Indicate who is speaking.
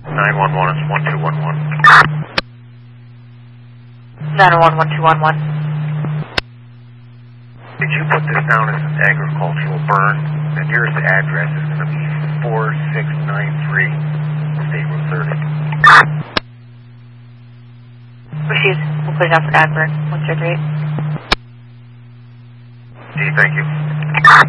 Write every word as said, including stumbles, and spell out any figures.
Speaker 1: nine one one is one two one one.
Speaker 2: nine one one two one one.
Speaker 1: Did you put this down as an agricultural burn? The nearest address is going to be four six nine three State Route thirty.
Speaker 2: Received. We'll put it down for ag burn. one two three.
Speaker 1: Gee, thank you.